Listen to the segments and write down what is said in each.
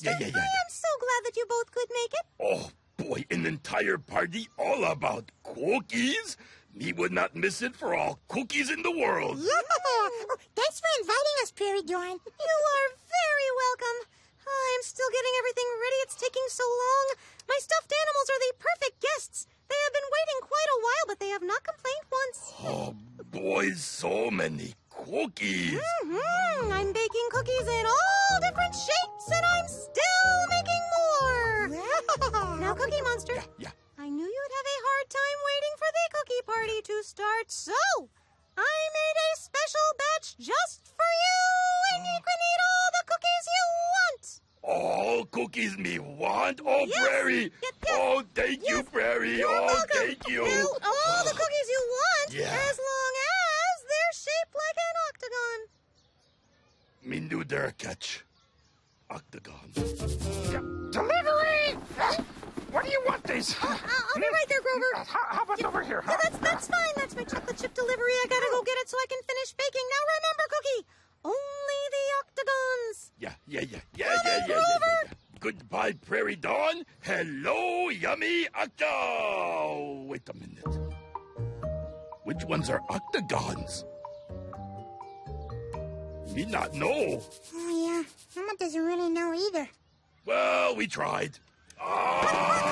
I am so glad that you both could make it. Oh, boy, an entire party all about cookies? Me would not miss it for all cookies in the world. Yeah. Thanks for inviting us, Prairie Dawn. You are very welcome. I'm still getting everything ready. It's taking so long. My stuffed animals are the perfect guests. They have been waiting quite a while, but they have not complained once. Oh, boy, so many cookies. I'm baking cookies in all different shapes, and I'm still making more. Now, Cookie Monster. Yeah. I knew you'd have a hard time waiting for the cookie party to start, so I made a special batch just for you, and you can eat all the cookies you want. All cookies me want? Oh, Yes. Prairie. Yes. Oh, thank you, Prairie. You're oh, welcome. thank you. Well, all the cookies you want, Yeah. as long as they're shaped like an octagon. Me knew there catch. Octagon. Delivery! What do you want, these? I'll be right there, Grover. How about over here? Yeah, that's fine. That's my chocolate chip delivery. I gotta go get it so I can finish baking. Now remember, Cookie, only the octagons. Yeah. Goodbye, Prairie Dawn. Hello, yummy octo. Wait a minute. Which ones are octagons? Me not know. Oh, yeah. Mama doesn't really know either. Well, we tried. Hold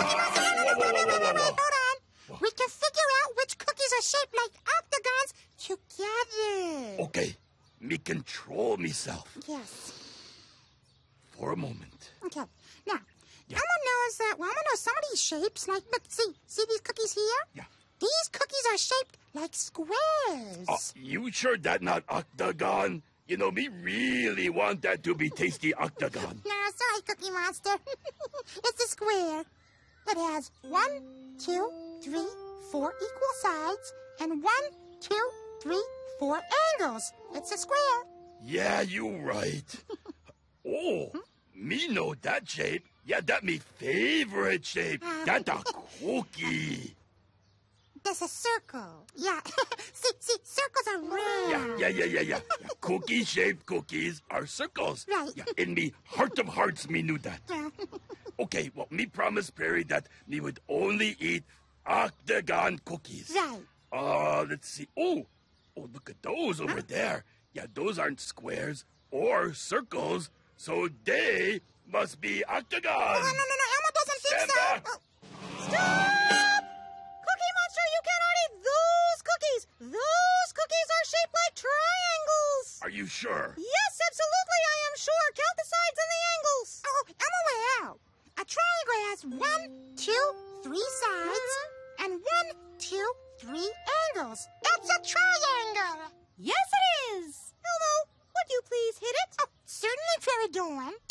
on. We can figure out which cookies are shaped like octagons together. Okay, me control myself Yes. for a moment. Okay. Now, Elmo knows that, well, Elmo knows some of these shapes. Like, look, see these cookies here? Yeah. These cookies are shaped like squares. You sure that not octagon? You know, me really want that to be tasty octagon. No, sorry, Cookie Monster. It's a square. It has 1, 2, 3, 4 equal sides, and 1, 2, 3, 4 angles. It's a square. Yeah, you right. Oh, me know that shape. Yeah, that me favorite shape. That a cookie. There's a circle. Yeah. see, circles are round. Yeah. Cookie-shaped cookies are circles. Right. Yeah, in me heart of hearts, me knew that. Yeah. Okay, well, me promised Prairie that me would only eat octagon cookies. Right. Let's see. Oh, look at those over there. Yeah, those aren't squares or circles, so they must be octagons. No. Elmo doesn't think Stand so. back. Stop! Cookie Monster, you cannot eat those cookies. Those cookies are shaped like triangles. Are you sure? Yes, absolutely, I am sure. Count the sides and the angles. Oh, Elmo, wow. A triangle has 1, 2, 3 sides, and 1, 2, 3 angles. That's a triangle. Yes, it is. Elmo, would you please hit it? Oh, certainly, Prairie Dawn.